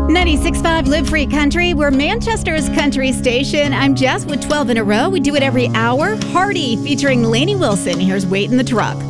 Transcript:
96.5 Live Free Country. We're Manchester's country station. I'm Jess with 12 in a row. We do it every hour. Hardy featuring Lainey Wilson. Here's Wait in the Truck.